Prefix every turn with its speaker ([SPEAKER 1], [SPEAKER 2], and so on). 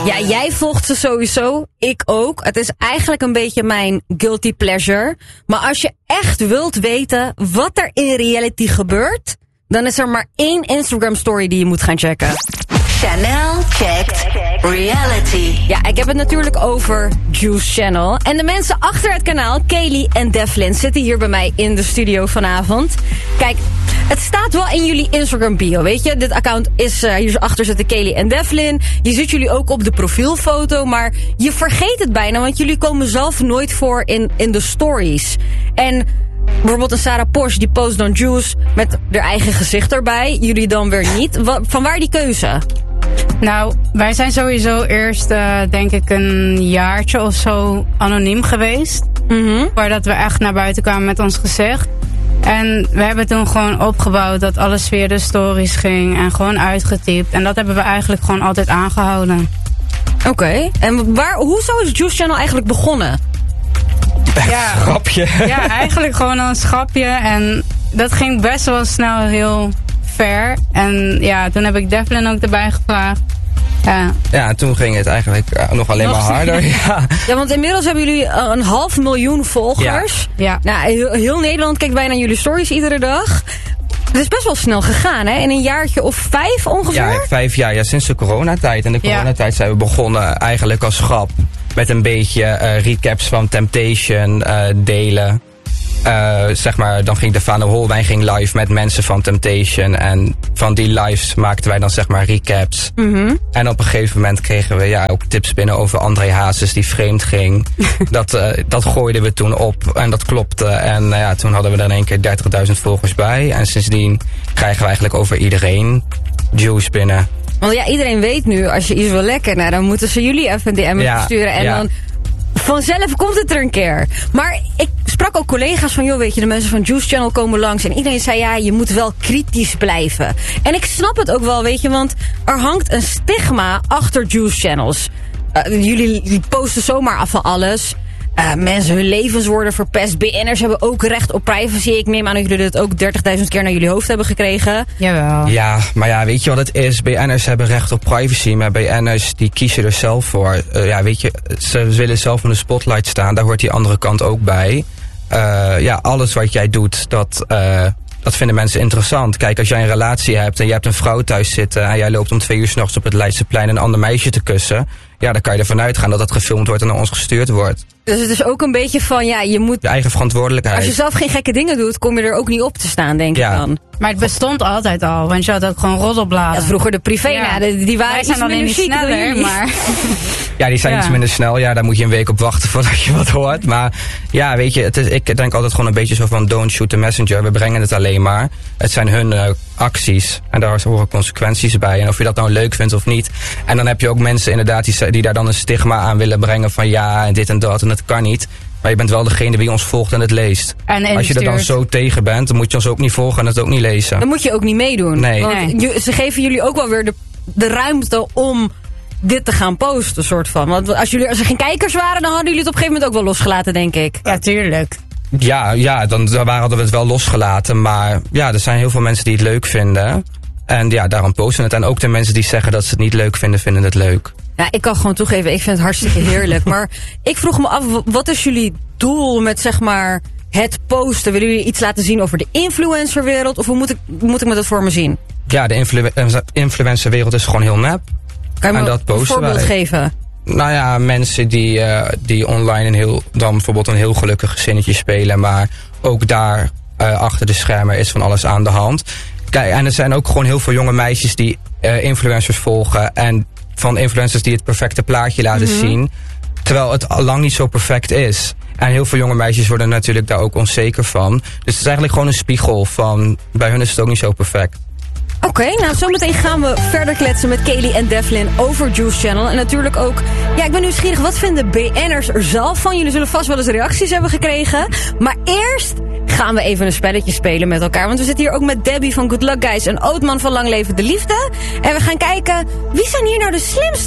[SPEAKER 1] Ja, jij volgt ze sowieso. Ik ook. Het is eigenlijk een beetje mijn guilty pleasure. Maar als je echt wilt weten wat er in reality gebeurt, dan is er maar 1 Instagram story die je moet gaan checken.
[SPEAKER 2] Chanel checkt reality.
[SPEAKER 1] Ja, ik heb het natuurlijk over Juice Channel. En de mensen achter het kanaal, Kaylee en Devlin, zitten hier bij mij in de studio vanavond. Kijk, het staat wel in jullie Instagram bio, weet je. Dit account is, hierachter zitten Kaylee en Devlin. Je ziet jullie ook op de profielfoto, maar je vergeet het bijna, want jullie komen zelf nooit voor in de stories. En bijvoorbeeld een Sarah Porsche, die post dan Juice met haar eigen gezicht erbij. Jullie dan weer niet. Van waar die keuze?
[SPEAKER 3] Nou, wij zijn sowieso eerst, denk ik, een jaartje of zo anoniem geweest. Voordat we echt naar buiten kwamen met ons gezicht. En we hebben toen gewoon opgebouwd dat alles via de stories ging en gewoon uitgetypt. En dat hebben we eigenlijk gewoon altijd aangehouden.
[SPEAKER 1] Oké. En hoezo is Juice Channel eigenlijk begonnen?
[SPEAKER 3] Ja,
[SPEAKER 4] grapje.
[SPEAKER 3] Ja, eigenlijk gewoon een schapje. En dat ging best wel snel heel ver. En ja, toen heb ik Devlin ook erbij gevraagd.
[SPEAKER 4] Ja, en toen ging het eigenlijk nog alleen maar harder.
[SPEAKER 1] Ja, want inmiddels hebben jullie 500.000 volgers.
[SPEAKER 3] Ja.
[SPEAKER 1] Nou, heel Nederland kijkt bijna jullie stories iedere dag. Het is best wel snel gegaan, hè? In een jaartje of 5 ongeveer?
[SPEAKER 4] Ja, 5 jaar. Ja, sinds de coronatijd. En de coronatijd zijn we begonnen eigenlijk als grap. Met een beetje recaps van Temptation delen. Zeg maar, dan ging Devana Holwijn live met mensen van Temptation. En van die lives maakten wij dan zeg maar recaps. En op een gegeven moment kregen we ook tips binnen over André Hazes die vreemd ging. Dat gooiden we toen op en dat klopte. En toen hadden we er in één keer 30.000 volgers bij. En sindsdien krijgen we eigenlijk over iedereen Juice binnen.
[SPEAKER 1] Want ja, iedereen weet nu, als je iets wil lekker, nou, dan moeten ze jullie even een DM sturen. En dan vanzelf komt het er een keer. Maar ik sprak ook collega's van, joh, weet je, de mensen van Juice Channel komen langs. En iedereen zei, ja, je moet wel kritisch blijven. En ik snap het ook wel, weet je, want er hangt een stigma achter Juice Channels. Jullie posten zomaar af van alles. Mensen, hun levens worden verpest. BN'ers hebben ook recht op privacy. Ik neem aan dat jullie dit ook 30.000 keer naar jullie hoofd hebben gekregen.
[SPEAKER 3] Jawel.
[SPEAKER 4] Ja, maar ja, weet je wat het is? BN'ers hebben recht op privacy, maar BN'ers die kiezen er zelf voor. Weet je, ze willen zelf in de spotlight staan. Daar hoort die andere kant ook bij. Alles wat jij doet, dat vinden mensen interessant. Kijk, als jij een relatie hebt en je hebt een vrouw thuis zitten en jij loopt om 2 uur 's nachts op het Leidseplein een ander meisje te kussen, ja, dan kan je ervan uitgaan dat dat gefilmd wordt en naar ons gestuurd wordt.
[SPEAKER 1] Dus het is ook een beetje van, ja, je moet...
[SPEAKER 4] Je eigen verantwoordelijkheid.
[SPEAKER 1] Als je zelf geen gekke dingen doet, kom je er ook niet op te staan, denk ik dan.
[SPEAKER 3] Maar het bestond altijd al, want je had ook gewoon roddelbladen.
[SPEAKER 1] Ja, vroeger de privé, die waren
[SPEAKER 3] Wij zijn alleen niet sneller, maar...
[SPEAKER 4] Ja, die zijn iets minder snel. Ja, daar moet je een week op wachten voordat je wat hoort. Maar ja, weet je, ik denk altijd gewoon een beetje zo van don't shoot the messenger. We brengen het alleen maar. Het zijn hun acties. En daar horen consequenties bij. En of je dat nou leuk vindt of niet. En dan heb je ook mensen inderdaad die daar dan een stigma aan willen brengen van ja, en dit en dat. En dat kan niet. Maar je bent wel degene die ons volgt en het leest.
[SPEAKER 3] En
[SPEAKER 4] als je er dan zo tegen bent, dan moet je ons ook niet volgen en het ook niet lezen.
[SPEAKER 1] Dan moet je ook niet meedoen.
[SPEAKER 4] Nee.
[SPEAKER 1] Want ze geven jullie ook wel weer de ruimte om dit te gaan posten, soort van. Want als er geen kijkers waren, dan hadden jullie het op een gegeven moment ook wel losgelaten, denk ik.
[SPEAKER 3] Ja, tuurlijk.
[SPEAKER 4] Ja, dan hadden we het wel losgelaten. Maar ja, er zijn heel veel mensen die het leuk vinden. En ja, daarom posten het. En ook de mensen die zeggen dat ze het niet leuk vinden, vinden het leuk.
[SPEAKER 1] Ja, ik kan gewoon toegeven, ik vind het hartstikke heerlijk. Maar ik vroeg me af, wat is jullie doel met, zeg maar, het posten? Willen jullie iets laten zien over de influencerwereld? Of hoe moet ik me dat voor me zien? Ja,
[SPEAKER 4] de influencerwereld is gewoon heel nep.
[SPEAKER 1] Kan je me een voorbeeld geven?
[SPEAKER 4] Nou ja, mensen die online dan bijvoorbeeld een heel gelukkig gezinnetje spelen. Maar ook daar achter de schermen is van alles aan de hand. Kijk, en er zijn ook gewoon heel veel jonge meisjes die influencers volgen. En van influencers die het perfecte plaatje laten zien. Terwijl het al lang niet zo perfect is. En heel veel jonge meisjes worden natuurlijk daar ook onzeker van. Dus het is eigenlijk gewoon een spiegel van, bij hun is het ook niet zo perfect.
[SPEAKER 1] Oké, nou zometeen gaan we verder kletsen met Kaylee en Devlin over Juice Channel. En natuurlijk ook, ja, ik ben nieuwsgierig, wat vinden BN'ers er zelf van? Jullie zullen vast wel eens reacties hebben gekregen. Maar eerst gaan we even een spelletje spelen met elkaar. Want we zitten hier ook met Debbie van Good Luck Guys en Ootman van Lang Leven de Liefde. En we gaan kijken, wie zijn hier nou de slimste?